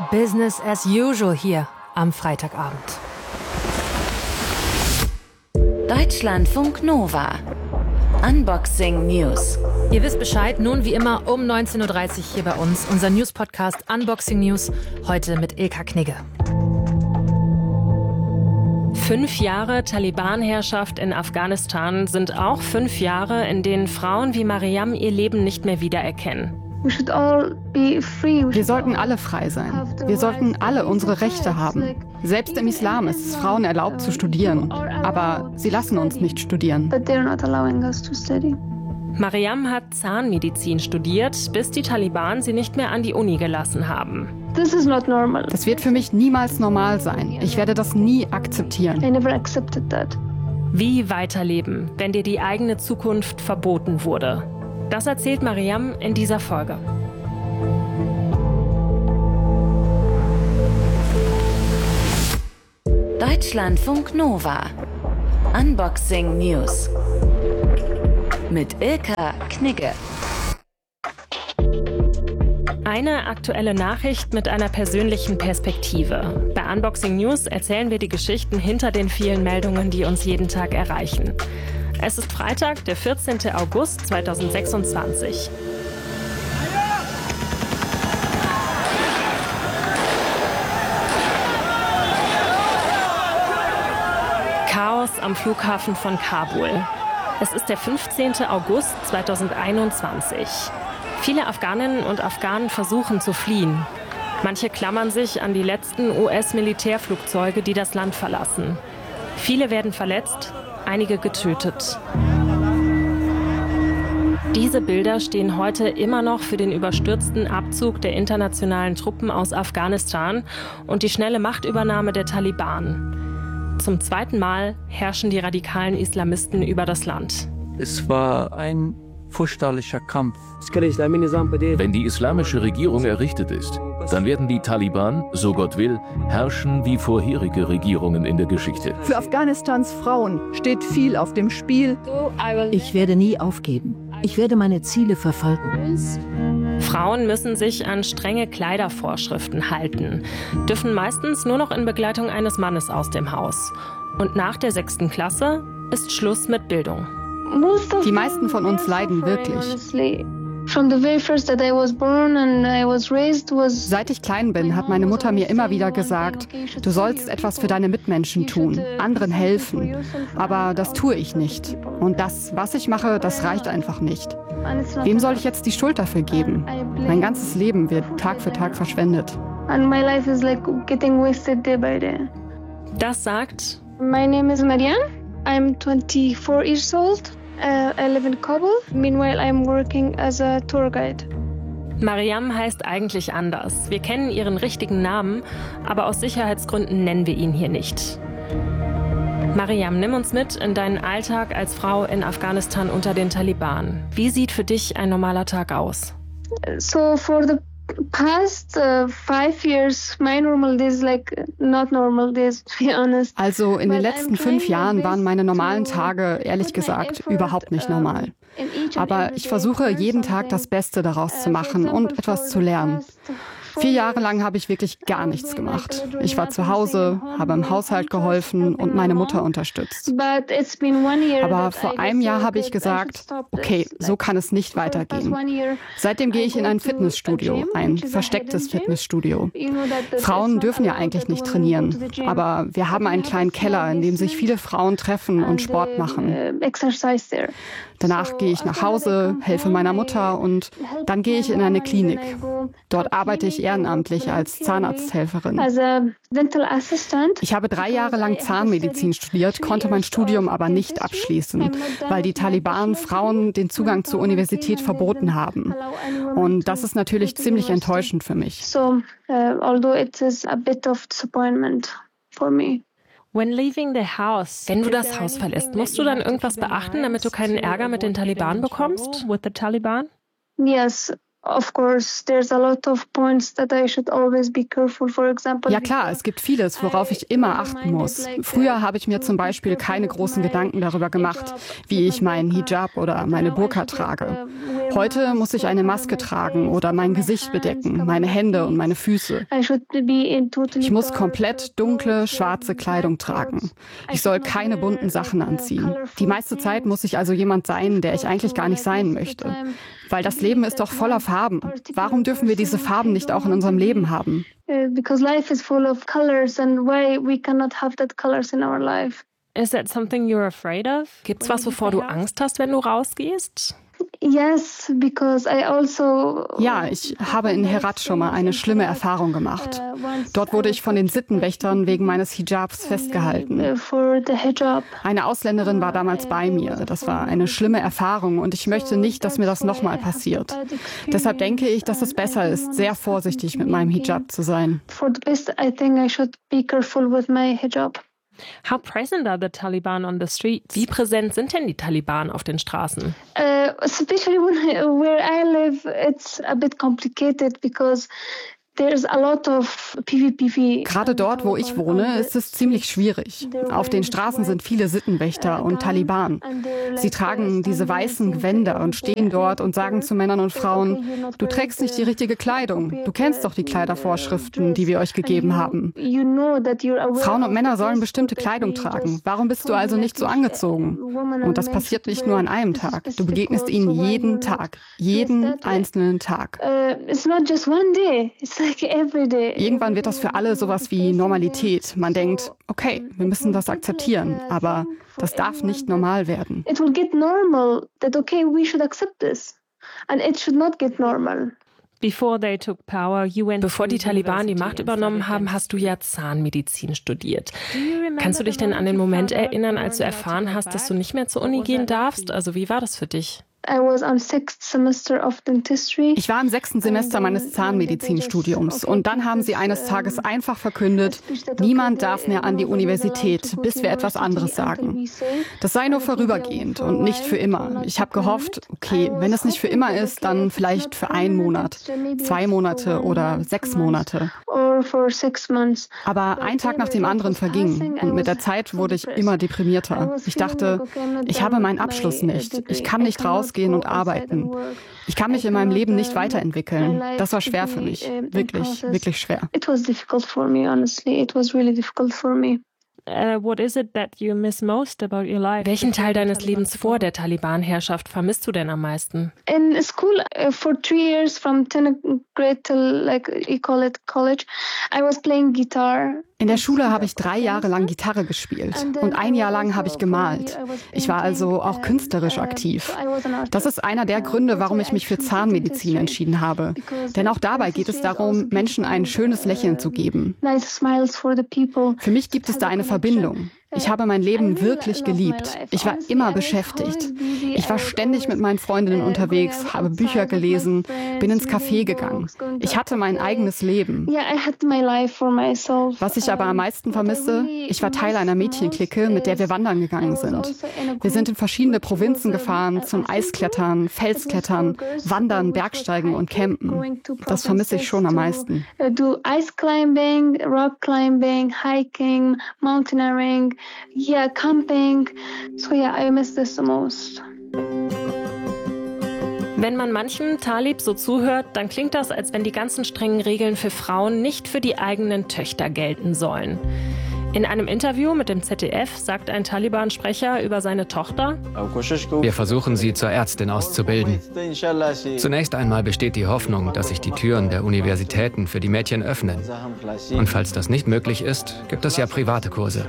Business as usual hier am Freitagabend. Deutschlandfunk Nova. Unboxing News. Ihr wisst Bescheid, nun wie immer um 19.30 Uhr hier bei uns. Unser News-Podcast Unboxing News, heute mit Ilka Knigge. 5 Jahre Taliban-Herrschaft in Afghanistan sind auch 5 Jahre, in denen Frauen wie Mariam ihr Leben nicht mehr wiedererkennen. Wir sollten alle frei sein. Wir sollten alle unsere Rechte haben. Selbst im Islam ist es Frauen erlaubt zu studieren. Aber sie lassen uns nicht studieren. Mariam hat Zahnmedizin studiert, bis die Taliban sie nicht mehr an die Uni gelassen haben. Das wird für mich niemals normal sein. Ich werde das nie akzeptieren. Wie weiterleben, wenn dir die eigene Zukunft verboten wurde? Das erzählt Mariam in dieser Folge. Deutschlandfunk Nova. Unboxing News. Mit Ilka Knigge. Eine aktuelle Nachricht mit einer persönlichen Perspektive. Bei Unboxing News erzählen wir die Geschichten hinter den vielen Meldungen, die uns jeden Tag erreichen. Es ist Freitag, der 14. August 2026. Chaos am Flughafen von Kabul. Es ist der 15. August 2021. Viele Afghaninnen und Afghanen versuchen zu fliehen. Manche klammern sich an die letzten US-Militärflugzeuge, die das Land verlassen. Viele werden verletzt, einige getötet. Diese Bilder stehen heute immer noch für den überstürzten Abzug der internationalen Truppen aus Afghanistan und die schnelle Machtübernahme der Taliban. Zum zweiten Mal herrschen die radikalen Islamisten über das Land. Es war ein fürchterlicher Kampf. Wenn die islamische Regierung errichtet ist, dann werden die Taliban, so Gott will, herrschen wie vorherige Regierungen in der Geschichte. Für Afghanistans Frauen steht viel auf dem Spiel. Ich werde nie aufgeben. Ich werde meine Ziele verfolgen. Frauen müssen sich an strenge Kleidervorschriften halten, dürfen meistens nur noch in Begleitung eines Mannes aus dem Haus. Und nach der 6. Klasse ist Schluss mit Bildung. Die meisten von uns leiden wirklich. Seit ich klein bin, hat meine Mutter mir immer wieder gesagt, du sollst etwas für deine Mitmenschen tun, anderen helfen. Aber das tue ich nicht. Und das, was ich mache, das reicht einfach nicht. Wem soll ich jetzt die Schuld dafür geben? Mein ganzes Leben wird Tag für Tag verschwendet. Das sagt My name is Mariam. I'm 24 years old. I live in Kabul. Meanwhile, I'm working as a tour guide. Mariam heißt eigentlich anders. Wir kennen ihren richtigen Namen, aber aus Sicherheitsgründen nennen wir ihn hier nicht. Mariam, nimm uns mit in deinen Alltag als Frau in Afghanistan unter den Taliban. Wie sieht für dich ein normaler Tag aus? So for the past 5 years, my normal days not normal days, to be honest. Also in den letzten 5 Jahren waren meine normalen Tage, ehrlich gesagt, überhaupt nicht normal. Aber ich versuche jeden Tag das Beste daraus zu machen und etwas zu lernen. 4 Jahre lang habe ich wirklich gar nichts gemacht. Ich war zu Hause, habe im Haushalt geholfen und meine Mutter unterstützt. Aber vor einem Jahr habe ich gesagt, okay, so kann es nicht weitergehen. Seitdem gehe ich in ein Fitnessstudio, ein verstecktes Fitnessstudio. Frauen dürfen ja eigentlich nicht trainieren, aber wir haben einen kleinen Keller, in dem sich viele Frauen treffen und Sport machen. Danach gehe ich nach Hause, helfe meiner Mutter und dann gehe ich in eine Klinik. Dort arbeite ich ehrenamtlich als Zahnarzthelferin. Ich habe 3 Jahre lang Zahnmedizin studiert, konnte mein Studium aber nicht abschließen, weil die Taliban Frauen den Zugang zur Universität verboten haben. Und das ist natürlich ziemlich enttäuschend für mich. Although it is a bit of disappointment for me. Wenn du das Haus verlässt, musst du dann irgendwas beachten, damit du keinen Ärger mit den Taliban bekommst? Yes. Ja klar, es gibt vieles, worauf ich immer achten muss. Früher habe ich mir zum Beispiel keine großen Gedanken darüber gemacht, wie ich meinen Hijab oder meine Burka trage. Heute muss ich eine Maske tragen oder mein Gesicht bedecken, meine Hände und meine Füße. Ich muss komplett dunkle, schwarze Kleidung tragen. Ich soll keine bunten Sachen anziehen. Die meiste Zeit muss ich also jemand sein, der ich eigentlich gar nicht sein möchte. Weil das Leben ist doch voller Farben. Warum dürfen wir diese Farben nicht auch in unserem Leben haben? Because life is full of colors and why we cannot have that colors in our life. Is that something you're afraid of? Gibt's was, wovor du Angst hast, wenn du rausgehst? Yes, because I also... Ja, ich habe in Herat schon mal eine schlimme Erfahrung gemacht. Dort wurde ich von den Sittenwächtern wegen meines Hijabs festgehalten. Eine Ausländerin war damals bei mir. Das war eine schlimme Erfahrung und ich möchte nicht, dass mir das nochmal passiert. Deshalb denke ich, dass es besser ist, sehr vorsichtig mit meinem Hijab zu sein. For the best, I think I should be careful with my hijab. How present are the Taliban on the streets? Wie präsent sind denn die Taliban auf den Straßen? Especially where I live, it's a bit complicated because there's a lot of PVPV. Gerade dort, wo ich wohne, ist es ziemlich schwierig. Auf den Straßen sind viele Sittenwächter und Taliban. Sie tragen diese weißen Gewänder und stehen dort und sagen zu Männern und Frauen, du trägst nicht die richtige Kleidung. Du kennst doch die Kleidervorschriften, die wir euch gegeben haben. Frauen und Männer sollen bestimmte Kleidung tragen. Warum bist du also nicht so angezogen? Und das passiert nicht nur an einem Tag. Du begegnest ihnen jeden Tag, jeden einzelnen Tag. It's not just one day. Irgendwann wird das für alle sowas wie Normalität. Man denkt, okay, wir müssen das akzeptieren, aber das darf nicht normal werden. It will get normal that okay, we should accept this. And it should not get normal. Bevor die Taliban die Macht übernommen haben, hast du ja Zahnmedizin studiert. Kannst du dich denn an den Moment erinnern, als du erfahren hast, dass du nicht mehr zur Uni gehen darfst? Also wie war das für dich? Ich war im 6. Semester meines Zahnmedizinstudiums und dann haben sie eines Tages einfach verkündet, niemand darf mehr an die Universität, bis wir etwas anderes sagen. Das sei nur vorübergehend und nicht für immer. Ich habe gehofft, okay, wenn es nicht für immer ist, dann vielleicht für 1 Monat, 2 Monate oder 6 Monate. Aber ein Tag nach dem anderen verging und mit der Zeit wurde ich immer deprimierter. Ich dachte, ich habe meinen Abschluss nicht, ich kann nicht rausgehen und arbeiten. Ich kann mich in meinem Leben nicht weiterentwickeln. Das war schwer für mich. Wirklich, wirklich schwer. It was difficult for me, honestly. It was really difficult for me. What is it that you miss most about your life? Welchen Teil deines Lebens vor der Taliban-Herrschaft vermisst du denn am meisten? In school, for 3 years, from 10th grade till you call it college, I was playing guitar. In der Schule habe ich 3 Jahre lang Gitarre gespielt und 1 Jahr lang habe ich gemalt. Ich war also auch künstlerisch aktiv. Das ist einer der Gründe, warum ich mich für Zahnmedizin entschieden habe. Denn auch dabei geht es darum, Menschen ein schönes Lächeln zu geben. Für mich gibt es da eine Verbindung. Ich habe mein Leben wirklich geliebt. Ich war immer beschäftigt. Ich war ständig mit meinen Freundinnen unterwegs, habe Bücher gelesen, bin ins Café gegangen. Ich hatte mein eigenes Leben. Was ich aber am meisten vermisse, ich war Teil einer Mädchenklicke, mit der wir wandern gegangen sind. Wir sind in verschiedene Provinzen gefahren, zum Eisklettern, Felsklettern, Wandern, Bergsteigen und Campen. Das vermisse ich schon am meisten. Ice climbing, rock climbing, hiking, mountaineering. Yeah, camping. So yeah, I miss this the most. Wenn man manchen Talib so zuhört, dann klingt das, als wenn die ganzen strengen Regeln für Frauen nicht für die eigenen Töchter gelten sollen. In einem Interview mit dem ZDF sagt ein Taliban-Sprecher über seine Tochter: Wir versuchen, sie zur Ärztin auszubilden. Zunächst einmal besteht die Hoffnung, dass sich die Türen der Universitäten für die Mädchen öffnen. Und falls das nicht möglich ist, gibt es ja private Kurse.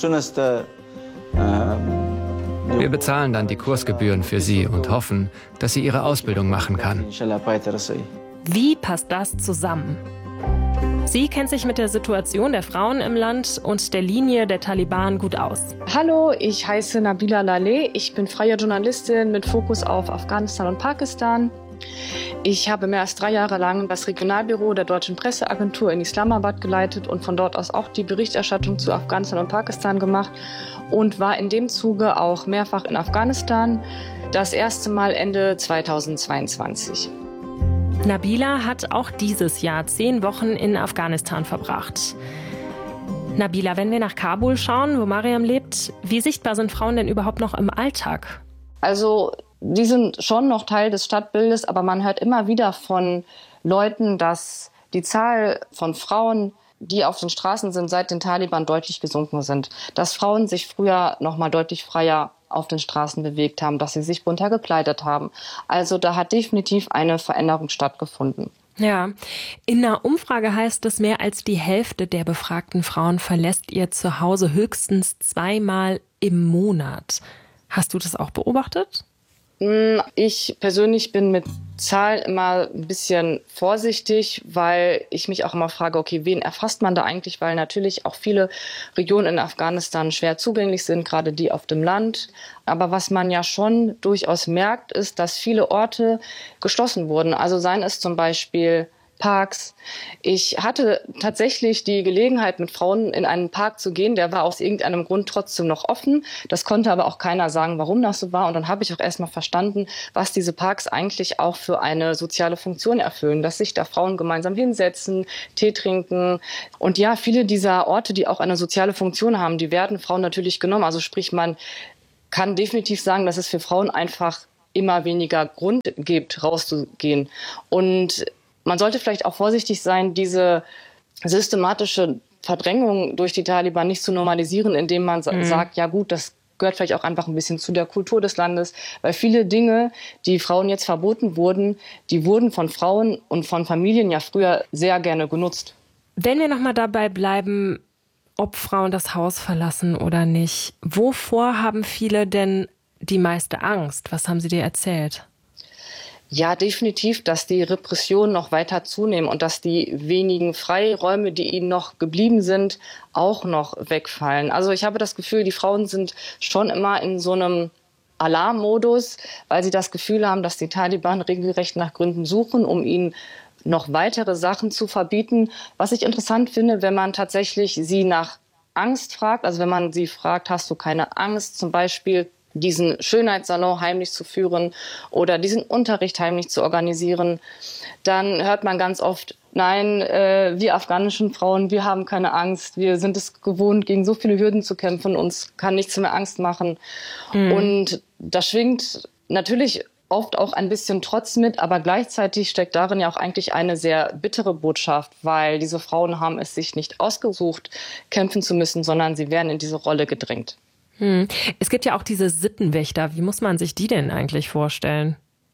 Wir bezahlen dann die Kursgebühren für sie und hoffen, dass sie ihre Ausbildung machen kann. Wie passt das zusammen? Sie kennt sich mit der Situation der Frauen im Land und der Linie der Taliban gut aus. Hallo, ich heiße Nabila Laleh. Ich bin freie Journalistin mit Fokus auf Afghanistan und Pakistan. Ich habe mehr als 3 Jahre lang das Regionalbüro der Deutschen Presseagentur in Islamabad geleitet und von dort aus auch die Berichterstattung zu Afghanistan und Pakistan gemacht und war in dem Zuge auch mehrfach in Afghanistan, das erste Mal Ende 2022. Nabila hat auch dieses Jahr 10 Wochen in Afghanistan verbracht. Nabila, wenn wir nach Kabul schauen, wo Mariam lebt, wie sichtbar sind Frauen denn überhaupt noch im Alltag? Also die sind schon noch Teil des Stadtbildes, aber man hört immer wieder von Leuten, dass die Zahl von Frauen, die auf den Straßen sind, seit den Taliban deutlich gesunken sind. Dass Frauen sich früher noch mal deutlich freier auf den Straßen bewegt haben, dass sie sich bunter gekleidet haben. Also da hat definitiv eine Veränderung stattgefunden. Ja, in einer Umfrage heißt es, mehr als die Hälfte der befragten Frauen verlässt ihr Zuhause höchstens 2-mal im Monat. Hast du das auch beobachtet? Ich persönlich bin mit Zahlen immer ein bisschen vorsichtig, weil ich mich auch immer frage, okay, wen erfasst man da eigentlich? Weil natürlich auch viele Regionen in Afghanistan schwer zugänglich sind, gerade die auf dem Land. Aber was man ja schon durchaus merkt, ist, dass viele Orte geschlossen wurden. Also seien es zum Beispiel Parks. Ich hatte tatsächlich die Gelegenheit, mit Frauen in einen Park zu gehen. Der war aus irgendeinem Grund trotzdem noch offen. Das konnte aber auch keiner sagen, warum das so war. Und dann habe ich auch erst mal verstanden, was diese Parks eigentlich auch für eine soziale Funktion erfüllen. Dass sich da Frauen gemeinsam hinsetzen, Tee trinken. Und ja, viele dieser Orte, die auch eine soziale Funktion haben, die werden Frauen natürlich genommen. Also sprich, man kann definitiv sagen, dass es für Frauen einfach immer weniger Grund gibt, rauszugehen. Und man sollte vielleicht auch vorsichtig sein, diese systematische Verdrängung durch die Taliban nicht zu normalisieren, indem man sagt, ja gut, das gehört vielleicht auch einfach ein bisschen zu der Kultur des Landes, weil viele Dinge, die Frauen jetzt verboten wurden, die wurden von Frauen und von Familien ja früher sehr gerne genutzt. Wenn wir nochmal dabei bleiben, ob Frauen das Haus verlassen oder nicht, wovor haben viele denn die meiste Angst? Was haben sie dir erzählt? Ja, definitiv, dass die Repressionen noch weiter zunehmen und dass die wenigen Freiräume, die ihnen noch geblieben sind, auch noch wegfallen. Also ich habe das Gefühl, die Frauen sind schon immer in so einem Alarmmodus, weil sie das Gefühl haben, dass die Taliban regelrecht nach Gründen suchen, um ihnen noch weitere Sachen zu verbieten. Was ich interessant finde, wenn man tatsächlich sie nach Angst fragt, also wenn man sie fragt, hast du keine Angst, zum Beispiel diesen Schönheitssalon heimlich zu führen oder diesen Unterricht heimlich zu organisieren, dann hört man ganz oft, nein, wir afghanischen Frauen, wir haben keine Angst, wir sind es gewohnt, gegen so viele Hürden zu kämpfen, uns kann nichts mehr Angst machen. Und da schwingt natürlich oft auch ein bisschen Trotz mit, aber gleichzeitig steckt darin ja auch eigentlich eine sehr bittere Botschaft, weil diese Frauen haben es sich nicht ausgesucht, kämpfen zu müssen, sondern sie werden in diese Rolle gedrängt. Es gibt ja auch diese Sittenwächter. Wie muss man sich die denn eigentlich vorstellen?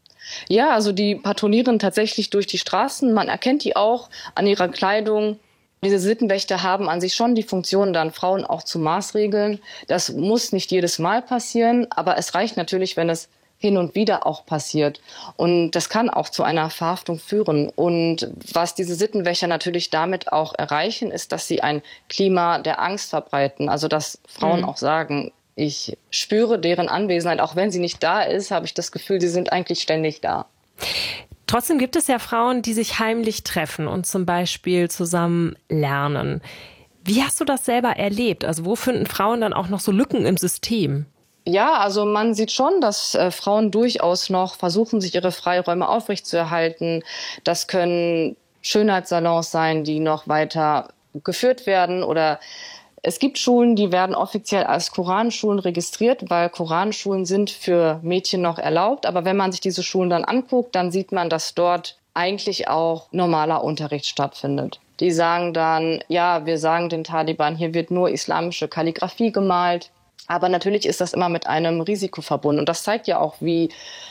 Ja, also die patrouillieren tatsächlich durch die Straßen. Man erkennt die auch an ihrer Kleidung. Diese Sittenwächter haben an sich schon die Funktion, dann Frauen auch zu maßregeln. Das muss nicht jedes Mal passieren, aber es reicht natürlich, wenn es hin und wieder auch passiert. Und das kann auch zu einer Verhaftung führen. Und was diese Sittenwächter natürlich damit auch erreichen, ist, dass sie ein Klima der Angst verbreiten. Also dass Frauen auch sagen, ich spüre deren Anwesenheit. Auch wenn sie nicht da ist, habe ich das Gefühl, sie sind eigentlich ständig da. Trotzdem gibt es ja Frauen, die sich heimlich treffen und zum Beispiel zusammen lernen. Wie hast du das selber erlebt? Also wo finden Frauen dann auch noch so Lücken im System? Ja, also man sieht schon, dass Frauen durchaus noch versuchen, sich ihre Freiräume aufrechtzuerhalten. Das können Schönheitssalons sein, die noch weiter geführt werden. Oder es gibt Schulen, die werden offiziell als Koranschulen registriert, weil Koranschulen sind für Mädchen noch erlaubt. Aber wenn man sich diese Schulen dann anguckt, dann sieht man, dass dort eigentlich auch normaler Unterricht stattfindet. Die sagen dann, ja, wir sagen den Taliban, hier wird nur islamische Kalligraphie gemalt. Aber natürlich ist das immer mit einem Risiko verbunden. Und das zeigt ja auch, wie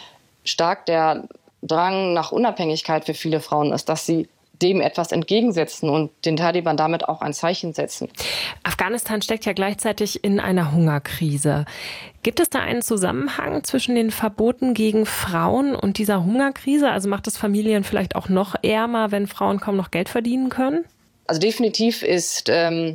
stark der Drang nach Unabhängigkeit für viele Frauen ist, dass sie dem etwas entgegensetzen und den Taliban damit auch ein Zeichen setzen. Afghanistan steckt ja gleichzeitig in einer Hungerkrise. Gibt es da einen Zusammenhang zwischen den Verboten gegen Frauen und dieser Hungerkrise? Also macht es Familien vielleicht auch noch ärmer, wenn Frauen kaum noch Geld verdienen können? Also definitiv ist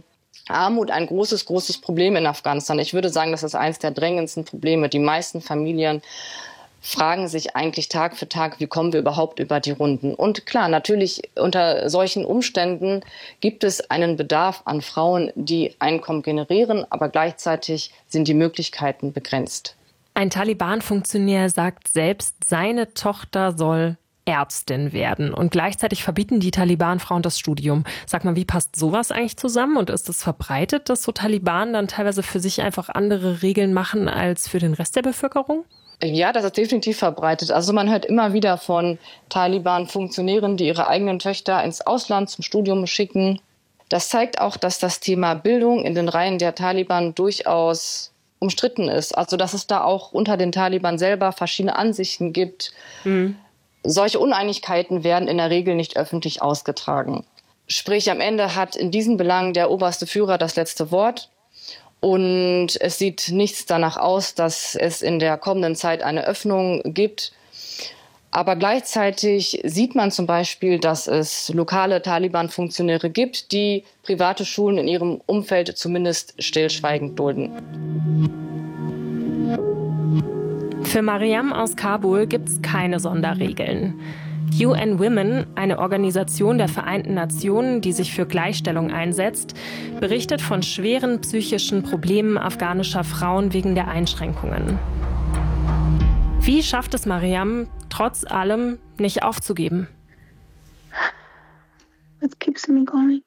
Armut ein großes Problem in Afghanistan. Ich würde sagen, das ist eines der drängendsten Probleme. Die meisten Familien fragen sich eigentlich Tag für Tag, wie kommen wir überhaupt über die Runden? Und klar, natürlich unter solchen Umständen gibt es einen Bedarf an Frauen, die Einkommen generieren, aber gleichzeitig sind die Möglichkeiten begrenzt. Ein Taliban-Funktionär sagt selbst, seine Tochter soll Ärztin werden und gleichzeitig verbieten die Taliban Frauen das Studium. Sag mal, wie passt sowas eigentlich zusammen und ist es verbreitet, dass so Taliban dann teilweise für sich einfach andere Regeln machen als für den Rest der Bevölkerung? Ja, das ist definitiv verbreitet. Also man hört immer wieder von Taliban-Funktionären, die ihre eigenen Töchter ins Ausland zum Studium schicken. Das zeigt auch, dass das Thema Bildung in den Reihen der Taliban durchaus umstritten ist. Also dass es da auch unter den Taliban selber verschiedene Ansichten gibt. Solche Uneinigkeiten werden in der Regel nicht öffentlich ausgetragen. Sprich, am Ende hat in diesen Belangen der oberste Führer das letzte Wort. Und es sieht nichts danach aus, dass es in der kommenden Zeit eine Öffnung gibt. Aber gleichzeitig sieht man zum Beispiel, dass es lokale Taliban-Funktionäre gibt, die private Schulen in ihrem Umfeld zumindest stillschweigend dulden. Für Mariam aus Kabul gibt es keine Sonderregeln. UN Women, eine Organisation der Vereinten Nationen, die sich für Gleichstellung einsetzt, berichtet von schweren psychischen Problemen afghanischer Frauen wegen der Einschränkungen. Wie schafft es Mariam, trotz allem nicht aufzugeben? What keeps me going?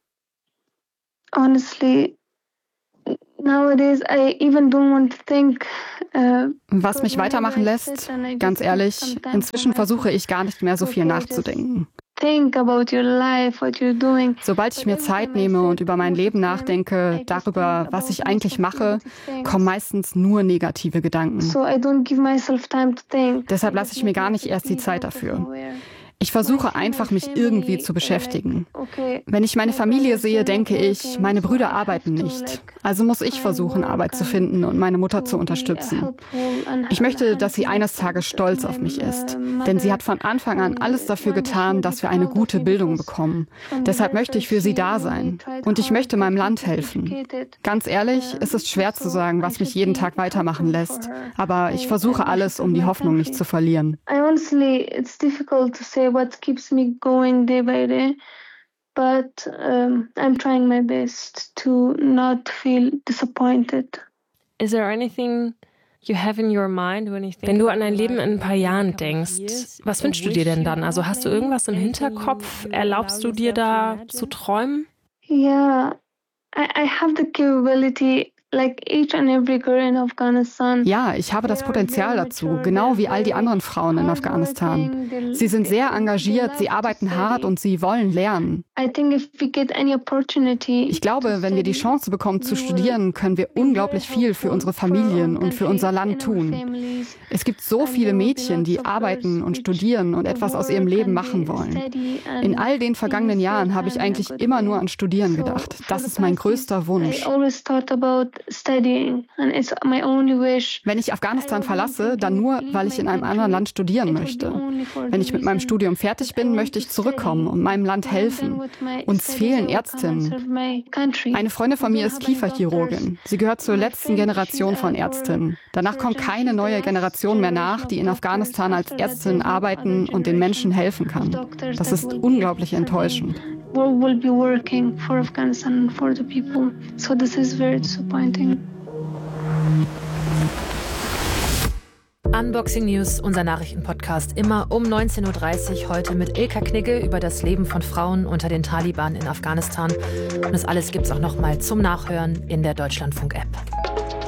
Honestly, nowadays I even don't want to think. Was mich weitermachen lässt, ganz ehrlich, inzwischen versuche ich gar nicht mehr so viel nachzudenken. Sobald ich mir Zeit nehme und über mein Leben nachdenke, darüber, was ich eigentlich mache, kommen meistens nur negative Gedanken. Deshalb lasse ich mir gar nicht erst die Zeit dafür. Ich versuche einfach, mich irgendwie zu beschäftigen. Wenn ich meine Familie sehe, denke ich, meine Brüder arbeiten nicht. Also muss ich versuchen, Arbeit zu finden und meine Mutter zu unterstützen. Ich möchte, dass sie eines Tages stolz auf mich ist. Denn sie hat von Anfang an alles dafür getan, dass wir eine gute Bildung bekommen. Deshalb möchte ich für sie da sein. Und ich möchte meinem Land helfen. Ganz ehrlich, es ist schwer zu sagen, was mich jeden Tag weitermachen lässt. Aber ich versuche alles, um die Hoffnung nicht zu verlieren. Honestly, it's difficult to say what keeps me going day by day, but I'm trying my best to not feel disappointed. Is there anything you have in your mind when you think? Wenn du an dein Leben in ein paar Jahren denkst, was wünschst du dir denn dann? Also hast du irgendwas im Hinterkopf? Erlaubst du dir da zu träumen? Yeah, I have the capability. Like each and every girl in Afghanistan. Ja, ich habe das Potenzial dazu, genau wie all die anderen Frauen in Afghanistan. Sie sind sehr engagiert, sie arbeiten hart und sie wollen lernen. Ich glaube, wenn wir die Chance bekommen zu studieren, können wir unglaublich viel für unsere Familien und für unser Land tun. Es gibt so viele Mädchen, die arbeiten und studieren und etwas aus ihrem Leben machen wollen. In all den vergangenen Jahren habe ich eigentlich immer nur an Studieren gedacht. Das ist mein größter Wunsch. Wenn ich Afghanistan verlasse, dann nur, weil ich in einem anderen Land studieren möchte. Wenn ich mit meinem Studium fertig bin, möchte ich zurückkommen und meinem Land helfen. Uns fehlen Ärztinnen. Eine Freundin von mir ist Kieferchirurgin. Sie gehört zur letzten Generation von Ärztinnen. Danach kommt keine neue Generation mehr nach, die in Afghanistan als Ärztin arbeiten und den Menschen helfen kann. Das ist unglaublich enttäuschend. Will be working for Afghanistan and for the people. So this is very disappointing. Unboxing News, unser Nachrichtenpodcast, immer um 19.30 Uhr, heute mit Ilka Knigge über das Leben von Frauen unter den Taliban in Afghanistan. Und das alles gibt's auch nochmal zum Nachhören in der Deutschlandfunk-App.